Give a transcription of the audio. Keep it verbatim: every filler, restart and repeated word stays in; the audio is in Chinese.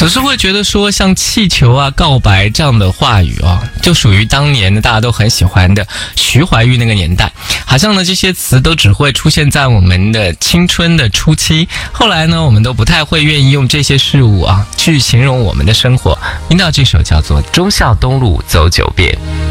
总是会觉得说像气球啊、告白这样的话语啊，就属于当年呢大家都很喜欢的徐怀钰那个年代。好像呢这些词都只会出现在我们的青春的初期，后来呢我们都不太会愿意用这些事物啊去形容我们的生活。听到这首叫做《忠孝东路走九遍》。